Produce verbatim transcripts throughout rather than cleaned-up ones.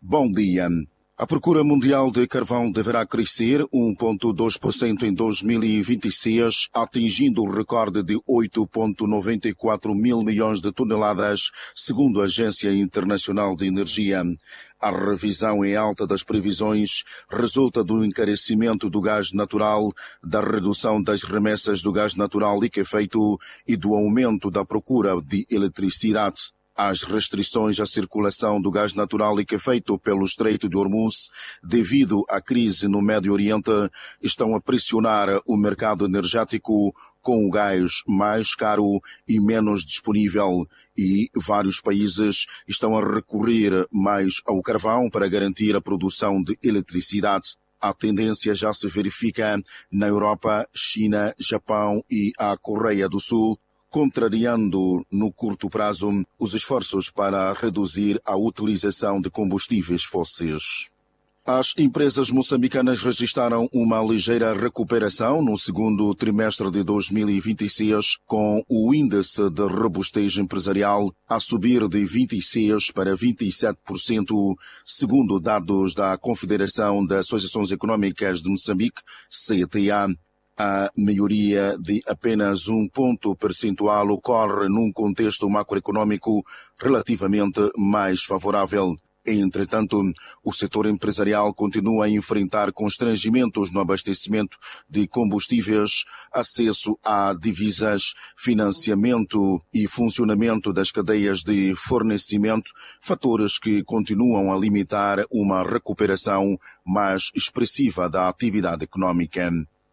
Bom dia. A procura mundial de carvão deverá crescer um vírgula dois por cento em dois mil e vinte e seis, atingindo o recorde de oito vírgula noventa e quatro mil milhões de toneladas, segundo a Agência Internacional de Energia. A revisão em alta das previsões resulta do encarecimento do gás natural, da redução das remessas do gás natural liquefeito e do aumento da procura de eletricidade. As restrições à circulação do gás natural liquefeito pelo Estreito de Hormuz, devido à crise no Médio Oriente, estão a pressionar o mercado energético com o gás mais caro e menos disponível, e vários países estão a recorrer mais ao carvão para garantir a produção de eletricidade. A tendência já se verifica na Europa, China, Japão e a Coreia do Sul, contrariando no curto prazo os esforços para reduzir a utilização de combustíveis fósseis. As empresas moçambicanas registraram uma ligeira recuperação no segundo trimestre de dois mil e vinte e seis, com o índice de robustez empresarial a subir de vinte e seis por cento para vinte e sete por cento, segundo dados da Confederação das Associações Econômicas de Moçambique, C E T A. A melhoria de apenas um ponto percentual ocorre num contexto macroeconômico relativamente mais favorável. Entretanto, o setor empresarial continua a enfrentar constrangimentos no abastecimento de combustíveis, acesso a divisas, financiamento e funcionamento das cadeias de fornecimento, fatores que continuam a limitar uma recuperação mais expressiva da atividade econômica.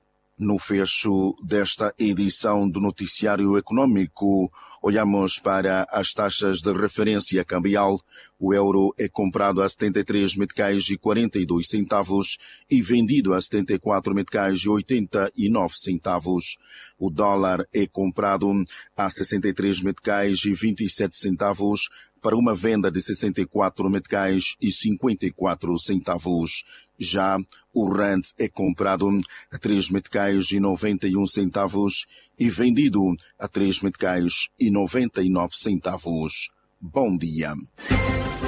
No fecho desta edição do Noticiário Econômico, olhamos para as taxas de referência cambial. O euro é comprado a setenta e três meticais e quarenta e dois centavos e vendido a setenta e quatro meticais e oitenta e nove centavos. O dólar é comprado a sessenta e três meticais e vinte e sete centavos para uma venda de sessenta e quatro meticais e cinquenta e quatro centavos. Já o rand é comprado a três meticais e noventa e um centavos e vendido a três meticais e noventa e nove centavos. Bom dia.